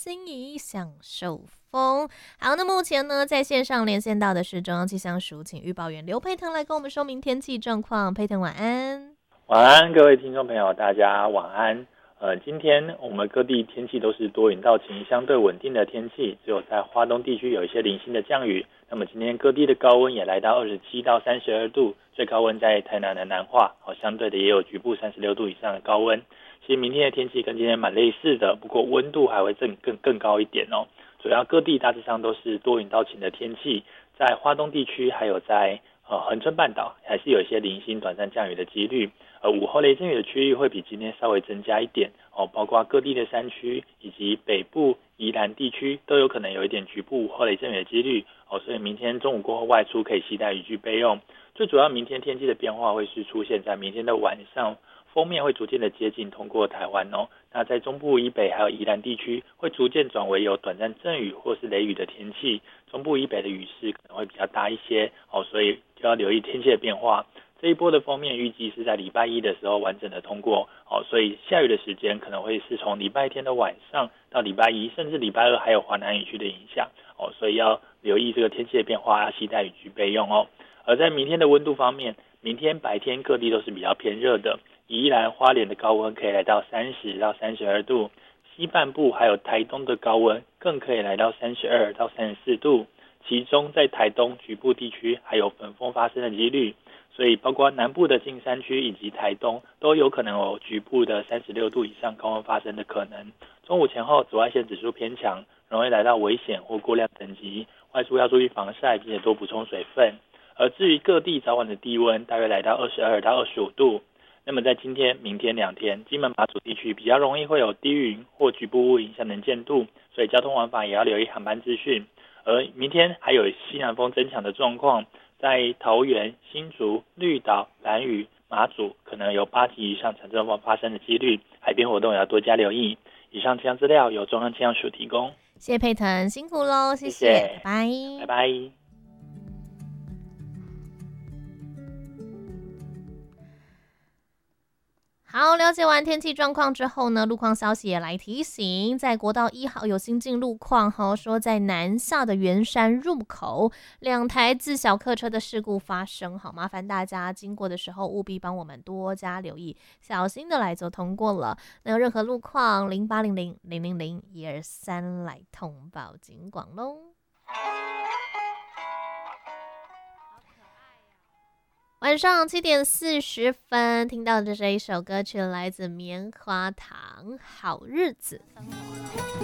心仪，享受风。好，那目前呢，在线上连线到的是中央气象署，请预报员刘佩腾来跟我们说明天气状况。佩腾晚安。 晚安，各位听众朋友，大家晚安。今天我们各地天气都是多云到晴，相对稳定的天气，只有在花东地区有一些零星的降雨。那么今天各地的高温也来到27到32度，最高温在台南的南化，相对的也有局部36度以上的高温。其实明天的天气跟今天蛮类似的，不过温度还会更高一点哦。主要各地大致上都是多云到晴的天气，在花东地区还有在恒春半岛还是有一些零星短暂降雨的几率。午后雷阵雨的区域会比今天稍微增加一点哦，包括各地的山区以及北部宜兰地区都有可能有一点局部午后雷阵雨的几率哦，所以明天中午过后外出可以携带雨具备用。最主要明天天气的变化会是出现在明天的晚上，锋面会逐渐的接近通过台湾哦，那在中部以北还有宜兰地区会逐渐转为有短暂阵雨或是雷雨的天气，中部以北的雨势可能会比较大一些哦，所以就要留意天气的变化。这一波的锋面预计是在礼拜一的时候完整的通过哦，所以下雨的时间可能会是从礼拜天的晚上到礼拜一，甚至礼拜二还有华南雨区的影响哦，所以要留意这个天气的变化，要携带雨具备用哦。而在明天的温度方面，明天白天各地都是比较偏热的，宜兰花莲的高温可以来到30到32度，西半部还有台东的高温更可以来到32到34度，其中在台东局部地区还有粉风发生的几率，所以包括南部的近山区以及台东都有可能有局部的36度以上高温发生的可能。中午前后紫外线指数偏强，容易来到危险或过量等级，外出要注意防晒，并且多补充水分。而至于各地早晚的低温大约来到22到25度，那么在今天、明天2天，金门马祖地区比较容易会有低云或局部雾影响能见度，所以交通往返也要留意航班资讯。而明天还有西南风增强的状况，在桃园、新竹、绿岛、兰屿、马祖可能有8级以上强阵风发生的几率，海边活动也要多加留意。以上气象资料由中央气象署提供， 谢谢佩腾，辛苦喽，谢谢， 谢谢， 拜拜， 拜拜。 好，了解完天气状况之后呢，路况消息也来提醒，在国道1号有新进路况说在南下的圆山入口2台自小客车的事故发生，好，麻烦大家经过的时候务必帮我们多加留意，小心的来走通过了。那有任何路况0800-000-123来通报警广咯。晚上7点40分，听到的这一首歌曲来自棉花糖《好日子》。